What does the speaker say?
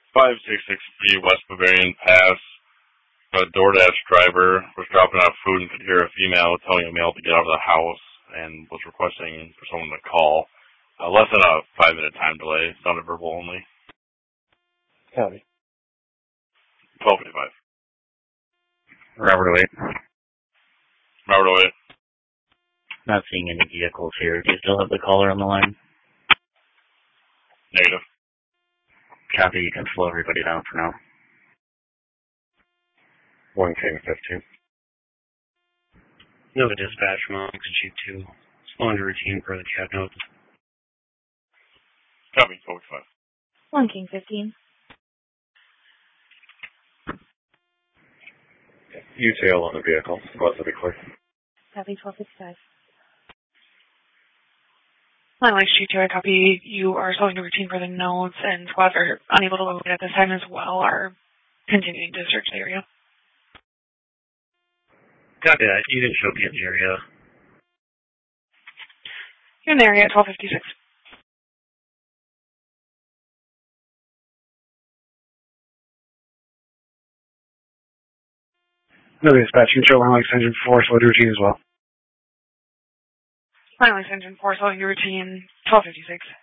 5663 West Bavarian Pass. A DoorDash driver was dropping off food and could hear a female telling a male to get out of the house and was requesting for someone to call. Less than a 5-minute time delay. Sounded verbal only. Copy. 1255. Robert Wade. Robert Wade. Not seeing any vehicles here. Do you still have the caller on the line? Negative. Copy. You can slow everybody down for now. 1 King 15. Nova Dispatch, Monk, G2. Slowing to routine per the cab notes. Copy. 1255. 1 King 15. UTL on the vehicle. What's to be clear? Copy 1255. Line G2, I copy. You are slowing to routine for the notes, and squads are unable to locate at this time as well, are continuing to search the area. Copy that. You didn't show up in the area. You're in the area at 1256. Nova Dispatch, you can show Line Engine 4 slow to routine as well. Line Engine 4, slowing to routine, 1256.